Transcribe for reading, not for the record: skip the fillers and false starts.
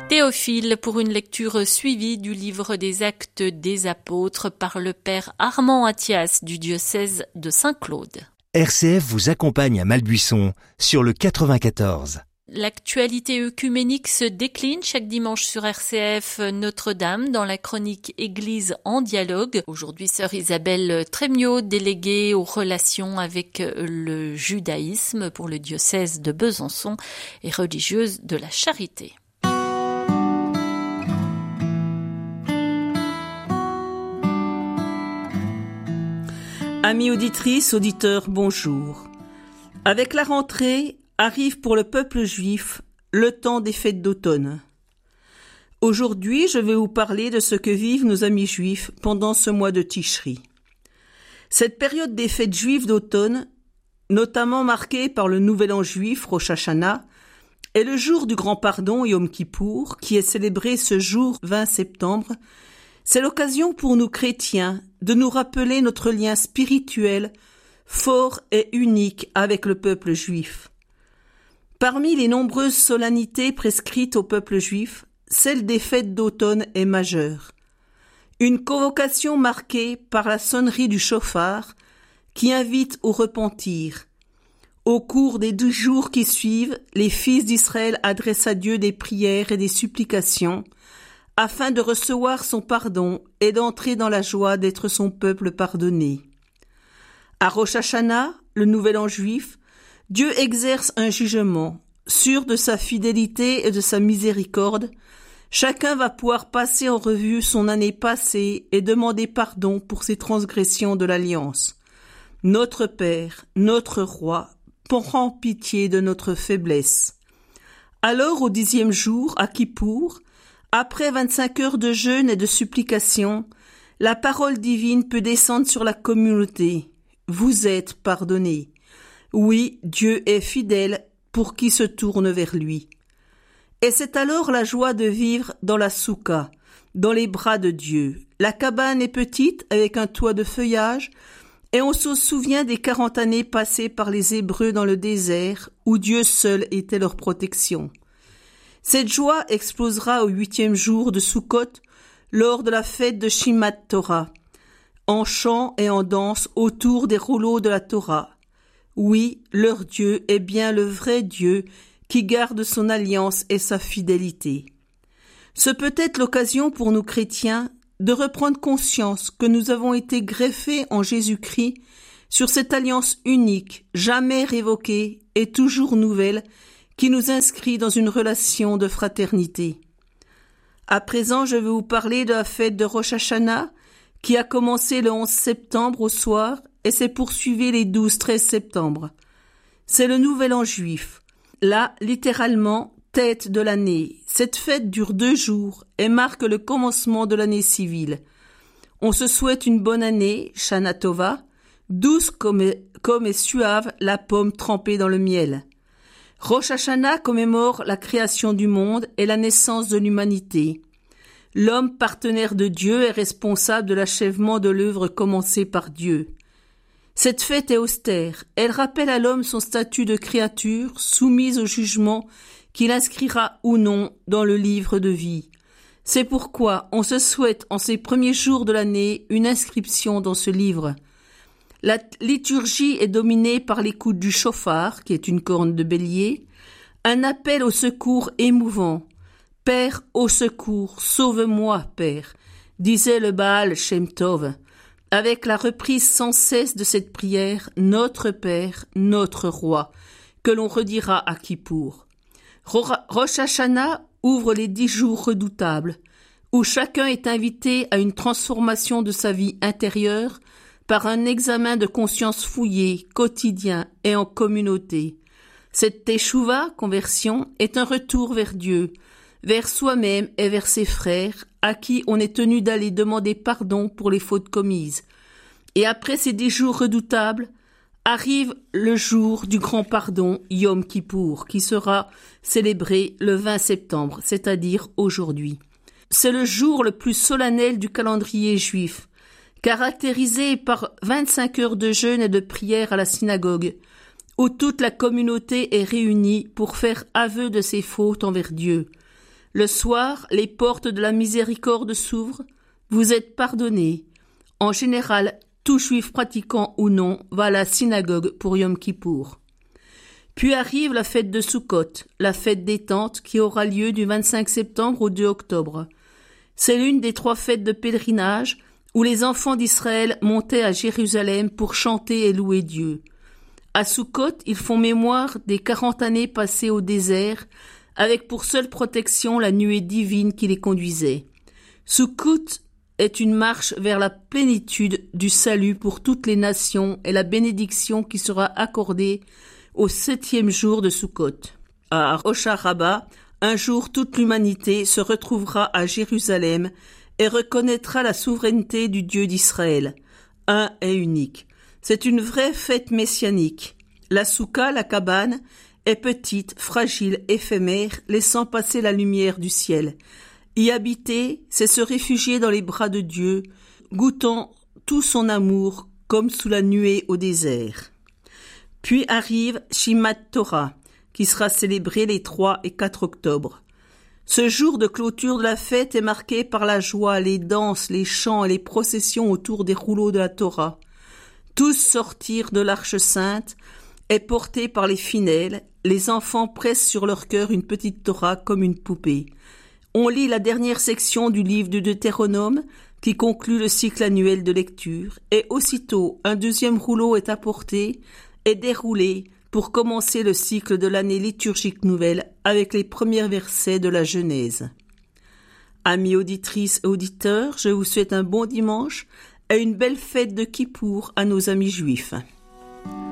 Théophile pour une lecture suivie du livre des Actes des Apôtres par le père Armand Athias du diocèse de Saint-Claude. RCF vous accompagne à Malbuisson sur le 94. L'actualité œcuménique se décline chaque dimanche sur RCF Notre-Dame dans la chronique Église en dialogue. Aujourd'hui, sœur Isabelle Trémiot, déléguée aux relations avec le judaïsme pour le diocèse de Besançon et religieuse de la Charité. Amis auditrices, auditeurs, bonjour. Avec la rentrée, arrive pour le peuple juif le temps des fêtes d'automne. Aujourd'hui, je vais vous parler de ce que vivent nos amis juifs pendant ce mois de Tishri. Cette période des fêtes juives d'automne, notamment marquée par le nouvel an juif, Rosh Hashanah, est le jour du grand pardon, Yom Kippour, qui est célébré ce jour 20 septembre. C'est l'occasion pour nous chrétiens de nous rappeler notre lien spirituel fort et unique avec le peuple juif. Parmi les nombreuses solennités prescrites au peuple juif, celle des fêtes d'automne est majeure. Une convocation marquée par la sonnerie du chauffard qui invite au repentir. Au cours des 12 jours qui suivent, les fils d'Israël adressent à Dieu des prières et des supplications afin de recevoir son pardon et d'entrer dans la joie d'être son peuple pardonné. À Rosh Hashanah, le nouvel an juif, Dieu exerce un jugement. Sûr de sa fidélité et de sa miséricorde, chacun va pouvoir passer en revue son année passée et demander pardon pour ses transgressions de l'alliance. Notre Père, notre Roi, prends pitié de notre faiblesse. Alors, au 10e jour, à Kippour, après 25 heures de jeûne et de supplication, la parole divine peut descendre sur la communauté. Vous êtes pardonnés. Oui, Dieu est fidèle pour qui se tourne vers lui. Et c'est alors la joie de vivre dans la soukha, dans les bras de Dieu. La cabane est petite, avec un toit de feuillage, et on se souvient des 40 années passées par les Hébreux dans le désert, où Dieu seul était leur protection. Cette joie explosera au 8e jour de Sukkot, lors de la fête de Shimat Torah, en chant et en danse autour des rouleaux de la Torah. Oui, leur Dieu est bien le vrai Dieu qui garde son alliance et sa fidélité. Ce peut être l'occasion pour nous chrétiens de reprendre conscience que nous avons été greffés en Jésus-Christ sur cette alliance unique, jamais révoquée et toujours nouvelle, qui nous inscrit dans une relation de fraternité. À présent, je vais vous parler de la fête de Rosh Hashanah, qui a commencé le 11 septembre au soir et s'est poursuivie les 12-13 septembre. C'est le nouvel an juif. Là, littéralement, tête de l'année. Cette fête dure 2 jours et marque le commencement de l'année civile. On se souhaite une bonne année, Shana Tova, douce comme est suave la pomme trempée dans le miel. Rosh Hashanah commémore la création du monde et la naissance de l'humanité. L'homme partenaire de Dieu est responsable de l'achèvement de l'œuvre commencée par Dieu. Cette fête est austère. Elle rappelle à l'homme son statut de créature soumise au jugement qu'il inscrira ou non dans le livre de vie. C'est pourquoi on se souhaite en ces premiers jours de l'année une inscription dans ce livre. La liturgie est dominée par l'écoute du chauffard, qui est une corne de bélier, un appel au secours émouvant. « Père, au secours, sauve-moi, Père », disait le Baal Shem Tov, avec la reprise sans cesse de cette prière « Notre Père, notre Roi », que l'on redira à Kippour. Rosh Hashanah ouvre les 10 jours redoutables, où chacun est invité à une transformation de sa vie intérieure par un examen de conscience fouillé, quotidien et en communauté. Cette teshuva, conversion, est un retour vers Dieu, vers soi-même et vers ses frères, à qui on est tenu d'aller demander pardon pour les fautes commises. Et après ces 10 jours redoutables, arrive le jour du grand pardon, Yom Kippour, qui sera célébré le 20 septembre, c'est-à-dire aujourd'hui. C'est le jour le plus solennel du calendrier juif, caractérisé par 25 heures de jeûne et de prière à la synagogue, où toute la communauté est réunie pour faire aveu de ses fautes envers Dieu. Le soir, les portes de la miséricorde s'ouvrent. Vous êtes pardonnés. En général, tout juif pratiquant ou non va à la synagogue pour Yom Kippour. Puis arrive la fête de Sukkot, la fête des tentes qui aura lieu du 25 septembre au 2 octobre. C'est l'une des 3 fêtes de pèlerinage où les enfants d'Israël montaient à Jérusalem pour chanter et louer Dieu. À Sukkot, ils font mémoire des 40 années passées au désert, avec pour seule protection la nuée divine qui les conduisait. Sukkot est une marche vers la plénitude du salut pour toutes les nations et la bénédiction qui sera accordée au 7e jour de Sukkot. À Rosh Hashanah, un jour toute l'humanité se retrouvera à Jérusalem et reconnaîtra la souveraineté du Dieu d'Israël, un et unique. C'est une vraie fête messianique. La soukha, la cabane, est petite, fragile, éphémère, laissant passer la lumière du ciel. Y habiter, c'est se réfugier dans les bras de Dieu, goûtant tout son amour comme sous la nuée au désert. Puis arrive Shimat Torah, qui sera célébré les 3 et 4 octobre. Ce jour de clôture de la fête est marqué par la joie, les danses, les chants et les processions autour des rouleaux de la Torah. Tous sortirent de l'Arche sainte et portés par les fidèles, les enfants pressent sur leur cœur une petite Torah comme une poupée. On lit la dernière section du livre de Deutéronome qui conclut le cycle annuel de lecture et aussitôt un 2e rouleau est apporté et déroulé pour commencer le cycle de l'année liturgique nouvelle avec les premiers versets de la Genèse. Amis auditrices et auditeurs, je vous souhaite un bon dimanche et une belle fête de Kippour à nos amis juifs.